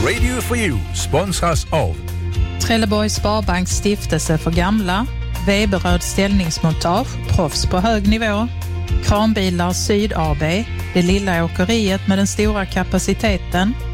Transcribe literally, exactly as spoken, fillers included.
Radio for You sponsras av Trelleborgs Sparbanks stiftelse för gamla, Weberöd ställningsmontage, proffs på hög nivå, Kranbilar Syd A B, det lilla åkeriet med den stora kapaciteten,